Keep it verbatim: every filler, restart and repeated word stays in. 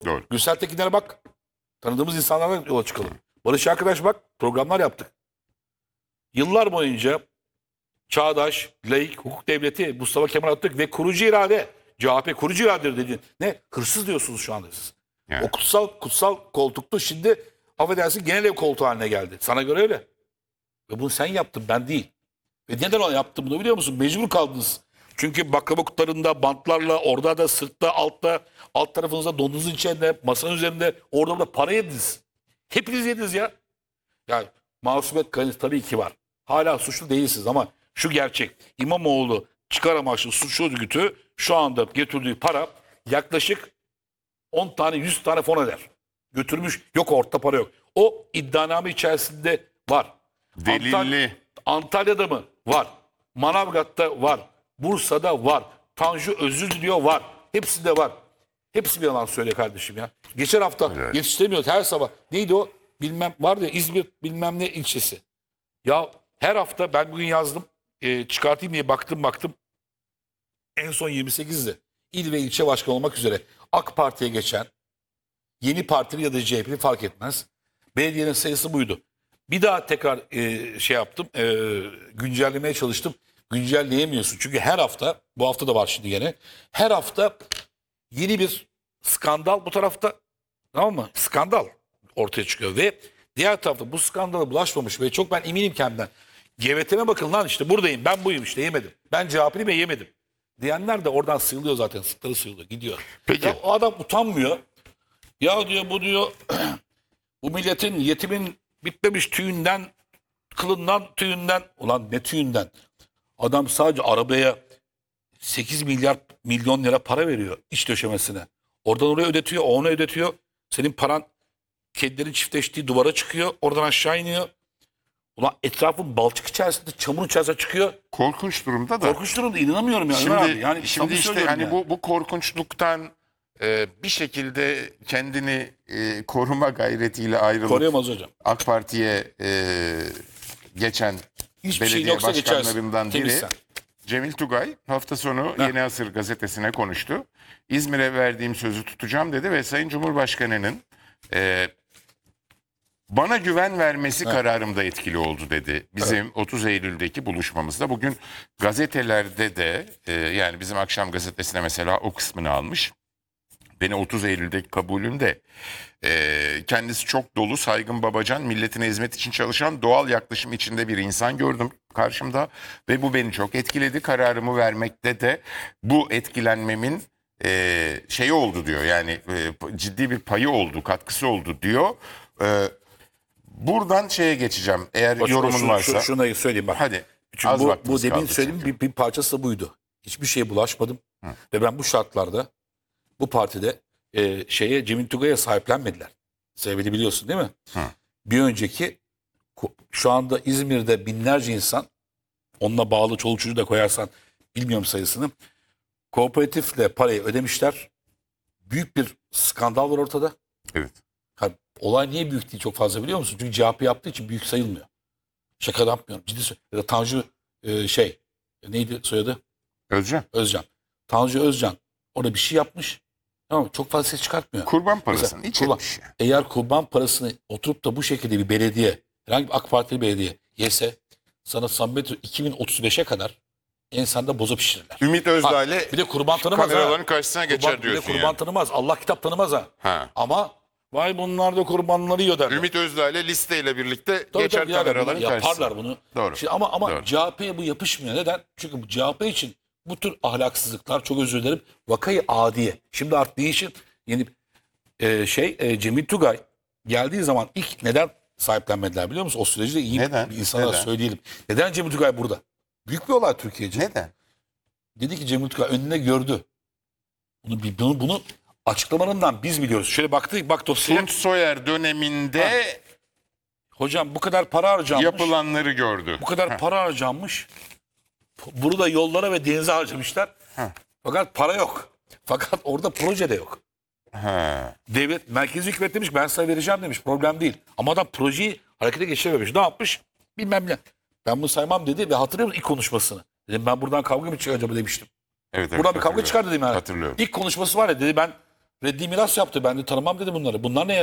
Doğru. Gürsel Tekinler'e bak. Tanıdığımız insanlarla yola çıkalım. Barış arkadaş bak. Programlar yaptık. Yıllar boyunca çağdaş, laik, hukuk devleti, Mustafa Kemal Atatürk ve kurucu irade. C H P kurucu iradedir dedi. Ne? Hırsız diyorsunuz şu anda siz. Yani. O kutsal kutsal koltuktu. Şimdi affedersin genel ev koltuğu haline geldi. Sana göre öyle. Ve bunu sen yaptın, ben değil. Ve neden o yaptı bunu biliyor musun? Mecbur kaldınız. Çünkü baklava kutularında, bantlarla, orada da, sırtta, altta, alt tarafınızda, donunuzun içinde, masanın üzerinde, orada da para yediniz. Hepiniz yediniz ya. Yani masumiyet kayınız tabii ki var. Hala suçlu değilsiniz ama şu gerçek. İmamoğlu çıkar amaçlı suç örgütü şu anda getirdiği para yaklaşık on tane yüz tane fon eder. Götürmüş, yok orta para yok. O iddianame içerisinde var. Delilli. Antal- Antalya'da mı? Var. Manavgat'ta var. Bursa'da var. Tanju özür diliyor var. Hepsinde var. Hepsi bir yalan söyle kardeşim ya. Geçen hafta Evet. yetiştiremiyoruz her sabah. Neydi o? Bilmem vardı ya İzmir bilmem ne ilçesi. Ya her hafta ben bugün yazdım. E, çıkartayım diye baktım baktım. En son yirmi sekizde il ve ilçe başkanı olmak üzere AK Parti'ye geçen yeni partili ya da C H P'li fark etmez. Belediyenin sayısı buydu. Bir daha tekrar e, şey yaptım. E, güncellemeye çalıştım. Güncelleyemiyorsun. Çünkü her hafta, bu hafta da var şimdi gene. Her hafta yeni bir skandal bu tarafta, tamam mı? Skandal ortaya çıkıyor ve diğer tarafta bu skandala bulaşmamış ve çok ben eminim kendimden. G B T'me bakın lan işte buradayım, ben buyum işte yemedim. Ben C H P'liyim ve yemedim. Diyenler de oradan sıyrılıyor zaten. Sıkları sıyrılıyor, gidiyor. Peki. Ya o adam utanmıyor. Ya diyor bu diyor bu milletin yetimin bitmemiş tüyünden, kılından, tüyünden. Ulan ne tüyünden? Adam sadece arabaya sekiz milyar milyon lira para veriyor iç döşemesine. Oradan oraya ödetiyor, o ona ödetiyor. Senin paran kedilerin çiftleştiği duvara çıkıyor. Oradan aşağı iniyor. Ulan etrafın balçık içerisinde, çamur içerisinde çıkıyor. Korkunç durumda da. Korkunç durumda, inanamıyorum yani. Şimdi, abi. Yani şimdi samimi işte söylüyorum hani yani. bu, bu korkunçluktan e, bir şekilde kendini e, koruma gayretiyle ayrılıp Koruyamaz hocam. AK Parti'ye e, geçen Hiçbir şey belediye yoksa geçersin. başkanlarından biri Temizsen. Cemil Tugay hafta sonu Heh. Yeni Asır gazetesine konuştu. İzmir'e verdiğim sözü tutacağım dedi ve Sayın Cumhurbaşkanı'nın e, bana güven vermesi kararımda etkili oldu dedi. Bizim otuz Eylül'deki buluşmamızda. Bugün gazetelerde de e, yani bizim akşam gazetesine mesela o kısmını almış. Beni otuz Eylül'deki kabulümde e, kendisi çok dolu, saygın, babacan, milletine hizmet için çalışan, doğal yaklaşım içinde bir insan gördüm karşımda. Ve bu beni çok etkiledi. Kararımı vermekte de bu etkilenmemin e, şeyi oldu diyor. Yani e, ciddi bir payı oldu, katkısı oldu diyor. E, buradan şeye geçeceğim eğer Bak, yorumun şu- varsa. Şu, şunu söyleyeyim bak. Hadi. Çünkü Az bu, vaktimiz bu demin kaldı söylediğim çünkü. bir, bir parçası da buydu. Hiçbir şeye bulaşmadım. Ve ben bu şartlarda bu partide e, şeye Cemil Tugay'a sahiplenmediler. Sebebini biliyorsun değil mi? Hı. Bir önceki ku- şu anda İzmir'de binlerce insan, onunla bağlı çoluk çocuğu da koyarsan bilmiyorum sayısını, kooperatifle parayı ödemişler. Büyük bir skandal var ortada. Evet. Ha, olay niye büyük değil çok fazla biliyor musun? Çünkü C H P yaptığı için büyük sayılmıyor. Şaka da yapmıyorum. Ciddi söylüyorum. Ya da Tanju e, şey neydi soyadı? Özcan. Özcan. Tanju Özcan orada bir şey yapmış. Tamam mı? Çok fazla ses çıkartmıyor. Kurban parasını Mesela, hiç kurban- etmiş. Eğer kurban parasını oturup da bu şekilde bir belediye, herhangi bir AK Partili belediye yese sana samimiyet iki bin otuz beşe kadar ensanda boza pişirirler. Ümit Ha, Özdağ'le bir de kurban tanımaz ha. kameraların karşısına geçer Kurban, bir de diyorsun kurban yani. tanımaz. Allah kitap tanımaz ha. Ha. Ama vay bunlar da kurbanları yiyor derler. Ümit Özdağ'le listeyle birlikte Tabii geçer tabii yani kameraların bunlar karşısına. yaparlar bunu. Doğru. Şimdi ama ama Doğru. C H P'ye bu yapışmıyor. Neden? Çünkü bu C H P için bu tür ahlaksızlıklar, çok özür dilerim, vakayı adiye. Şimdi arttığı için yeni e, şey e, Cemil Tugay geldiği zaman ilk neden sahiplenmediler biliyor musun? O süreci de iyi Neden? bir insana Neden? söyleyelim. Neden Cemil Tugay burada? Büyük bir olay Türkiye'ci. Neden? Dedi ki Cemil Tugay önüne gördü. Bunu, bunu, bunu açıklamalarından biz biliyoruz. Şöyle baktık bak dosyaya. Tunç Soyer döneminde Hocam bu kadar para harcanmış. yapılanları gördü. Bu kadar Heh. para harcanmış. Bunu da yollara ve denize harcamışlar. Heh. Fakat para yok. Fakat orada proje de yok. Ha. Devlet, merkezi hükümet demiş ben sana vereceğim demiş. Problem değil. Ama adam projeyi harekete geçirememiş. Ne yapmış? Bilmem ne. Ben bunu saymam dedi ve hatırlıyor musun ilk konuşmasını? Dedim ben buradan kavga mı çıkar acaba demiştim. Evet, evet, Buradan bir kavga hatırlıyorum. çıkar dedim yani. Hatırlıyorum. İlk konuşması var ya dedi ben reddi miras yaptı. Ben de tanımam dedi bunları. Bunlar ne ya?